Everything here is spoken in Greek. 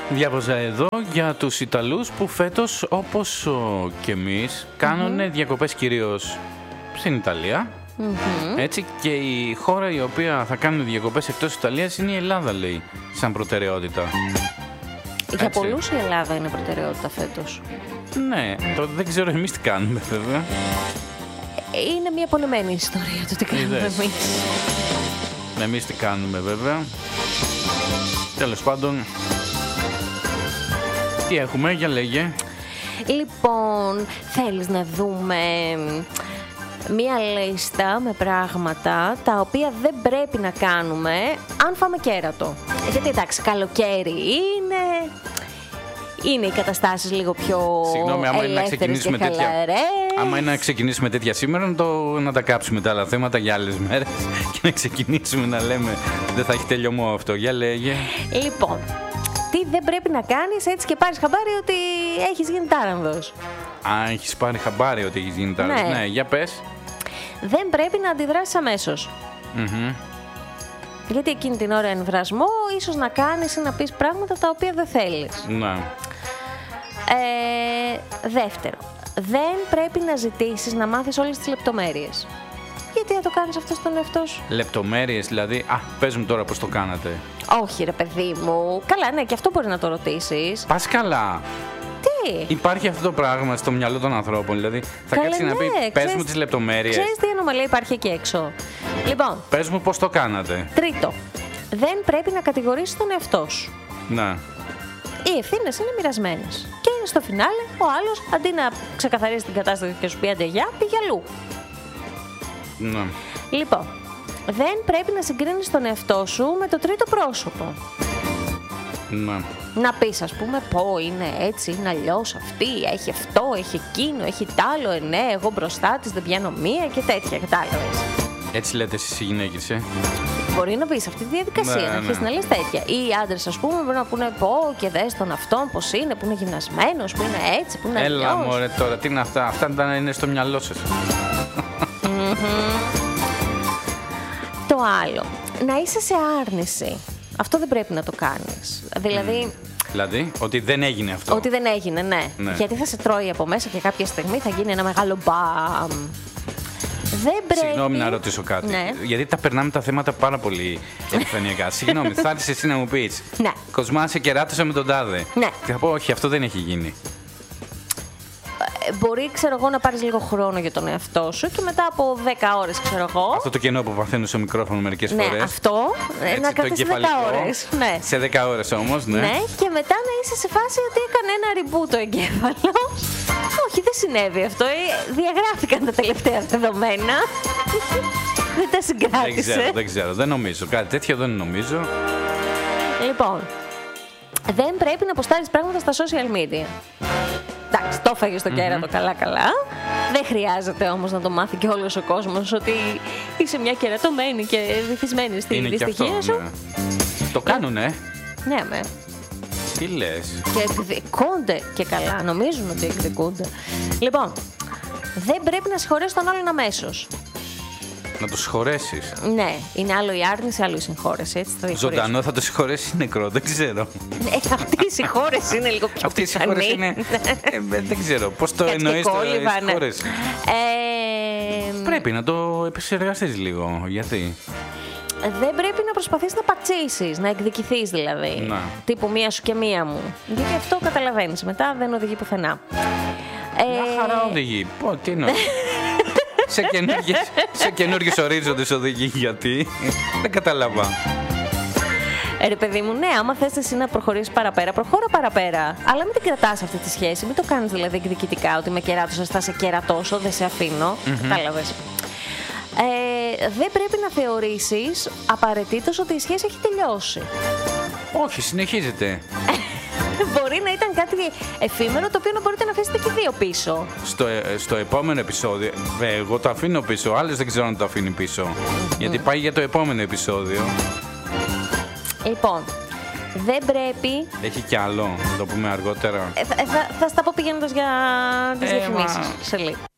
Διάβαζα εδώ για τους Ιταλούς που φέτος, όπως και εμείς, κάνουν διακοπές κυρίως στην Ιταλία. Έτσι, και η χώρα η οποία θα κάνουν διακοπές εκτός Ιταλίας είναι η Ελλάδα, λέει, σαν προτεραιότητα. Για πολλούς η Ελλάδα είναι προτεραιότητα φέτος. Ναι, δεν ξέρω εμείς τι κάνουμε βέβαια. Είναι μια πονεμένη ιστορία το τι κάνουμε εμείς. Εμείς τι κάνουμε βέβαια. Τέλος πάντων, τι έχουμε, για λέγε. Λοιπόν, θέλεις να δούμε μία λίστα με πράγματα τα οποία δεν πρέπει να κάνουμε αν φάμε κέρατο. Γιατί εντάξει, καλοκαίρι είναι οι καταστάσεις λίγο πιο ελεύθερες και χαλαρές. Άμα είναι να ξεκινήσουμε τέτοια σήμερα, να τα κάψουμε τα άλλα θέματα για άλλες μέρες και να ξεκινήσουμε να λέμε δεν θα έχει τελειωμό αυτό. Για λέγε. Λοιπόν, τι δεν πρέπει να κάνεις έτσι και πάρεις χαμπάρι ότι έχεις γίνει τάρανδος. Έχεις πάρει χαμπάρι ότι έχεις γίνει τάρανδος. Ναι, για πες. Δεν πρέπει να αντιδράσεις αμέσως. Γιατί εκείνη την ώρα εμβρασμό ίσως να κάνεις ή να πεις πράγματα τα οποία δεν θέλεις. Ναι. Δεύτερο, δεν πρέπει να ζητήσεις να μάθεις όλες τις λεπτομέρειες. Γιατί θα το κάνεις αυτό στον εαυτό σου. Λεπτομέρειες, δηλαδή, πες μου τώρα πώς το κάνατε. Όχι ρε παιδί μου. Καλά, ναι, και αυτό μπορεί να το ρωτήσεις. Πας καλά. Τι? Υπάρχει αυτό το πράγμα στο μυαλό των ανθρώπων, δηλαδή θα κάτσει να πει πες μου τις λεπτομέρειες. Ξέρεις τι ανομαλία υπάρχει εκεί έξω. Λοιπόν, πες μου πώς το κάνατε. Τρίτο, δεν πρέπει να κατηγορήσεις τον εαυτό σου. Ναι. Οι ευθύνες είναι μοιρασμένες. Και στο φινάλε ο άλλος αντί να ξεκαθαρίσει την κατάσταση και σου πει άντε γεια, πήγε αλλού. Ναι. Λοιπόν, δεν πρέπει να συγκρίνεις τον εαυτό σου με το τρίτο πρόσωπο. Ναι. Να πεις, ας πούμε, πω είναι έτσι, είναι αλλιώς αυτή, έχει αυτό, έχει εκείνο, έχει τ' άλλο, ναι, εγώ μπροστά της δεν πιάνω μία και τέτοια, κατάλαβες. Έτσι λέτε εσείς οι γυναίκες, Μπορεί να πεις αυτή τη διαδικασία, να αρχίσεις να λες τέτοια. Ή οι άντρες, ας πούμε, μπορεί να πούνε πω και δες τον αυτόν πώς είναι, που είναι γυμνασμένος, που είναι έτσι, που είναι αλλιώς. Έλα μωρέ τώρα, τι είναι αυτά, αυτά δεν είναι στο μυαλό σας. Το άλλο, να είσαι σε άρνηση. Αυτό δεν πρέπει να το κάνεις. Δηλαδή, ότι δεν έγινε αυτό. Ότι δεν έγινε, ναι. Γιατί θα σε τρώει από μέσα και κάποια στιγμή θα γίνει ένα μεγάλο μπαμ. Δεν πρέπει... Συγγνώμη να ρωτήσω κάτι. Ναι. Γιατί τα περνάμε τα θέματα πάρα πολύ επιφανειακά. Συγγνώμη, θα έρθεις εσύ να μου πεις. Ναι. Κοσμά, σε κεράτωσα με τον τάδε. Ναι. Και θα πω, όχι, αυτό δεν έχει γίνει. Μπορεί, ξέρω εγώ, να πάρεις λίγο χρόνο για τον εαυτό σου και μετά από 10 ώρες, ξέρω εγώ. Αυτό το κενό που παθαίνω στο μικρόφωνο μερικές φορές. Ναι, αυτό. Έτσι, να κρατήσεις 10 ώρες. Ναι. Σε 10 ώρες όμως, ναι. Ναι, και μετά να είσαι σε φάση ότι έκανε ένα reboot το εγκέφαλο. Όχι, δεν συνέβη αυτό. Διαγράφηκαν τα τελευταία δεδομένα. Δεν τα συγκράτησε. Δεν ξέρω. Δεν νομίζω. Κάτι τέτοιο δεν νομίζω. Λοιπόν, δεν πρέπει να ποστάρεις πράγματα στα social media. Εντάξει, το έφαγες στο κέρατο καλά-καλά. Δεν χρειάζεται όμως να το μάθει και όλος ο κόσμος ότι είσαι μια κερατωμένη και βυθισμένη στη δυστυχία σου. Ναι. Το κάνουνε. Ναι, με. Τι λες. Και εκδικούνται και καλά. Νομίζουν ότι εκδικούνται. Λοιπόν, δεν πρέπει να συγχωρέσεις τον άλλον αμέσως. Να το συγχωρέσεις. Ναι, είναι άλλο η άρνηση, άλλο η συγχώρεση. Έτσι ζωντανό θα το συγχωρέσει ή νεκρό, δεν ξέρω. Αυτή η συγχώρεση είναι λίγο πιο πιθανή. Αυτή η συγχώρεση είναι. Δεν ξέρω. Πώς το εννοείς το συγχώρεση. Πρέπει να το επεξεργαστείς λίγο. Γιατί. Δεν πρέπει να προσπαθείς να πατσίσεις, να εκδικηθείς δηλαδή. Να. Τύπου μία σου και μία μου. Γιατί αυτό καταλαβαίνεις. Μετά δεν οδηγεί πουθενά. Μια χαρά οδηγεί. Τι εννοώ. Σε καινούργιους ορίζοντες οδηγεί, γιατί. Δεν κατάλαβα. Ρε παιδί μου, ναι, άμα θες εσύ να προχωρήσεις παραπέρα, προχώρα παραπέρα. Αλλά μην την κρατάς αυτή τη σχέση. Μην το κάνεις δηλαδή εκδικητικά, ότι με κεράτωσες, θα σε κερατώσω, δεν σε αφήνω. Κατάλαβες. Δεν πρέπει να θεωρήσεις απαραίτητος ότι η σχέση έχει τελειώσει. Όχι, συνεχίζεται. Μπορεί να ήταν κάτι εφήμερο το οποίο να μπορείτε να αφήσετε και δύο πίσω. Στο επόμενο επεισόδιο. Εγώ το αφήνω πίσω. Άλλες δεν ξέρω αν το αφήνει πίσω. Γιατί πάει για το επόμενο επεισόδιο. Λοιπόν, δεν πρέπει. Έχει κι άλλο. Θα το πούμε αργότερα. Θα στα πω πηγαίνοντας για τις διαφημίσεις σε λίγο.